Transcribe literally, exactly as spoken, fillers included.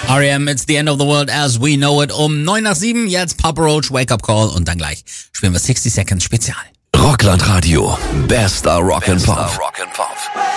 R E M, It's the End of the World as we know it. Um neun nach sieben, jetzt Papa Roach, Wake Up Call und dann gleich spielen wir sixty Seconds Spezial. Rockland Radio, bester Rock and Pop.